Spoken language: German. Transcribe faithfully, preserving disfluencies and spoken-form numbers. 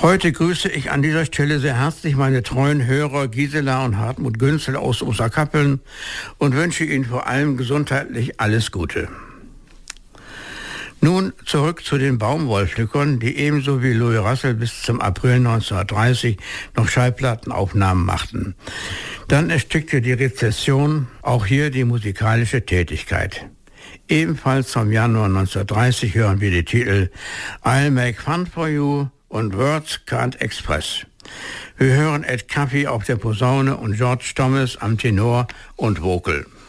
Heute grüße ich an dieser Stelle sehr herzlich meine treuen Hörer Gisela und Hartmut Günzel aus Osterkappeln und wünsche Ihnen vor allem gesundheitlich alles Gute. Nun zurück zu den Baumwollpflückern, die ebenso wie Louis Russell bis zum April neunzehnhundertdreißig noch Schallplattenaufnahmen machten. Dann erstickte die Rezession auch hier die musikalische Tätigkeit. Ebenfalls vom Januar neunzehnhundertdreißig hören wir die Titel I'll Make Fun for You und Words Can't Express. Wir hören Ed Caffey auf der Posaune und George Thomas am Tenor und Vocal.